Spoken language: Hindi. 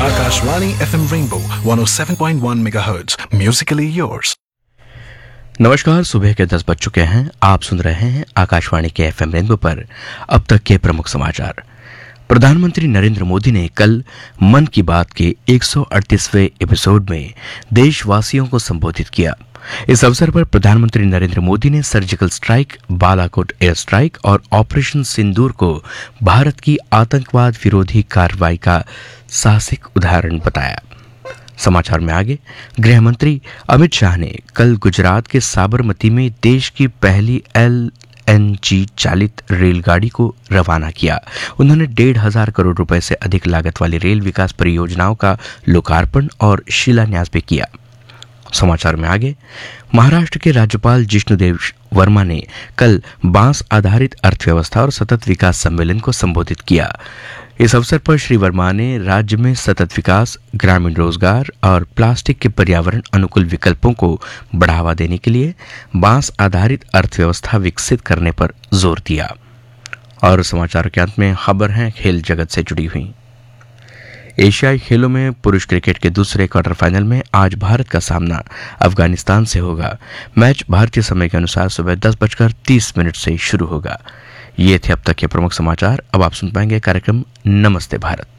Akashvani FM Rainbow 107.1 MHz. Musically yours. नमस्कार, सुबह के 10 बज चुके हैं। आप सुन रहे हैं आकाशवाणी के एफएम रेनबो पर अब तक के प्रमुख समाचार। प्रधानमंत्री नरेंद्र मोदी ने कल मन की बात के 138वें एपिसोड में देशवासियों को संबोधित किया। इस अवसर पर प्रधानमंत्री नरेंद्र मोदी ने surgical strike, Balakot air strike और ऑपरेशन सिंदूर को भारत की आतंकवाद विरोधी कार्रवाई का साहसिक उदाहरण बताया। समाचार में आगे, गृह मंत्री अमित शाह ने कल गुजरात के साबरमती में देश की पहली LNG चालित रेलगाड़ी को रवाना किया। उन्होंने 1,500 करोड़ रुपए से अधिक लागत वाली रेल विकास परियोजनाओं का लोकार्पण और शिलान्यास भी किया। समाचार में आगे, महाराष्ट्र के राज्यपाल जिष्णुदेव वर्मा ने कल बांस आधारित अर्थव्यवस्था और सतत विकास सम्मेलन को संबोधित किया। इस अवसर पर श्री वर्मा ने राज्य में सतत विकास, ग्रामीण रोजगार और प्लास्टिक के पर्यावरण अनुकूल विकल्पों को बढ़ावा देने के लिए बांस आधारित अर्थव्यवस्था विकसित करने पर जोर दिया। और समाचार के अंत में खबर है खेल जगत से जुड़ी हुई। एशियाई खेलों में पुरुष क्रिकेट के दूसरे क्वार्टर फाइनल में आज भारत का सामना अफगानिस्तान से होगा। मैच भारतीय समय के अनुसार सुबह 10:30 से शुरू होगा। ये थे अब तक के प्रमुख समाचार। अब आप सुन पाएंगे कार्यक्रम नमस्ते भारत।